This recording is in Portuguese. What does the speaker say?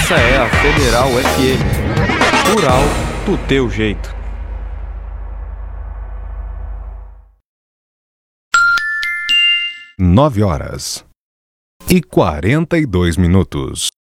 Essa é a Federal FM. Rural do teu jeito. 9h42.